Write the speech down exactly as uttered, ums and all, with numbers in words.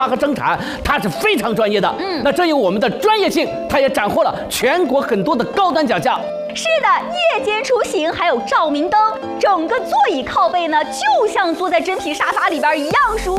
和生产，它是非常专业的。 嗯， 那正有我们的专业性，它也斩获了全国很多的高端奖项。 是的，夜间出行还有照明灯，整个座椅靠背呢，就像坐在真皮沙发里边一样舒服。